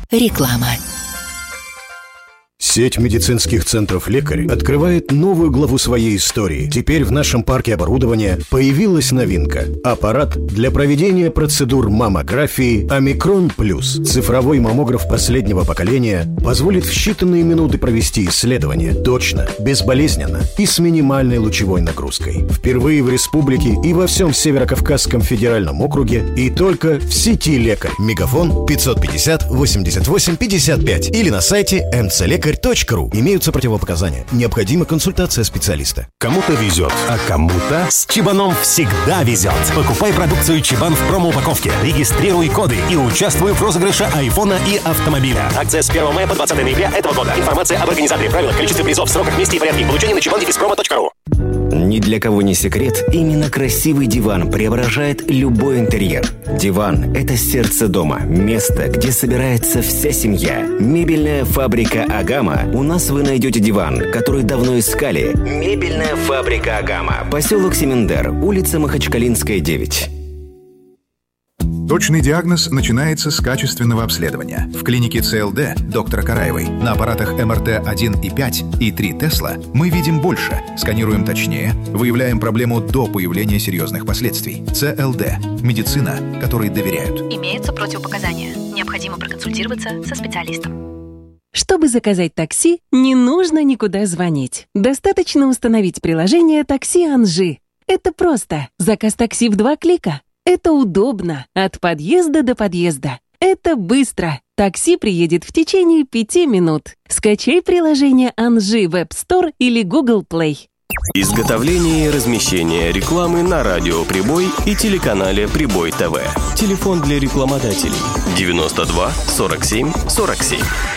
Реклама. Сеть медицинских центров «Лекарь» открывает новую главу своей истории. Теперь в нашем парке оборудования появилась новинка. Аппарат для проведения процедур маммографии «Омикрон Плюс». Цифровой маммограф последнего поколения позволит в считанные минуты провести исследование точно, безболезненно и с минимальной лучевой нагрузкой. Впервые в республике и во всем Северо-Кавказском федеральном округе и только в сети «Лекарь». Мегафон 550 88 55 или на сайте mcлекарь.ру. Имеются противопоказания. Необходима консультация специалиста. Кому-то везет, а кому-то с Чебаном всегда везет. Покупай продукцию Чебан в промо-упаковке, регистрируй коды и участвуй в розыгрыше айфона и автомобиля. Акция с 1 мая по 20 ноября этого года. Информация об организаторе, правилах, количестве призов, сроках, месте и порядке получения на cheban-promo.ru. Ни для кого не секрет, именно красивый диван преображает любой интерьер. Диван – это сердце дома, место, где собирается вся семья. Мебельная фабрика «Агама». У нас вы найдете диван, который давно искали. Мебельная фабрика «Агама». Поселок Семендер, улица Махачкалинская, 9. Точный диагноз начинается с качественного обследования. В клинике ЦЛД доктора Караевой на аппаратах МРТ-1 и 5 и 3 Тесла мы видим больше, сканируем точнее, выявляем проблему до появления серьезных последствий. ЦЛД – медицина, которой доверяют. Имеются противопоказания. Необходимо проконсультироваться со специалистом. Чтобы заказать такси, не нужно никуда звонить. Достаточно установить приложение «Такси Анжи». Это просто. Заказ такси в 2 клика. Это удобно. От подъезда до подъезда. Это быстро. Такси приедет в течение 5 минут. Скачай приложение Анжи в App Store или Google Play. Изготовление и размещение рекламы на радио «Прибой» и телеканале «Прибой ТВ». Телефон для рекламодателей 92 47 47.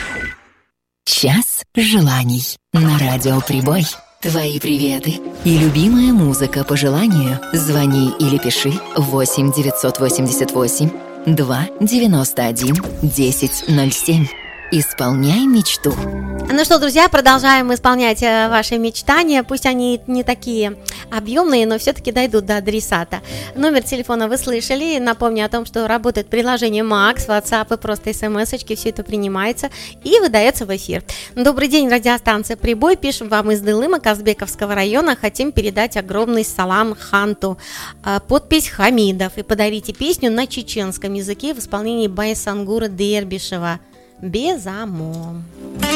Час желаний на радио «Прибой». Твои приветы и любимая музыка по желанию. Звони или пиши 8 988 2 91 1007. Исполняй мечту. Ну что, друзья, продолжаем исполнять ваши мечтания. Пусть они не такие объемные, но все-таки дойдут до адресата. Номер телефона вы слышали. Напомню о том, что работает приложение Max, WhatsApp и просто смс-очки. Все это принимается и выдается в эфир. Добрый день, радиостанция «Прибой». Пишем вам из Дылыма, Казбековского района. Хотим передать огромный салам Ханту. Подпись Хамидов. И подарите песню на чеченском языке в исполнении Байсангура Дербишева. Безамо.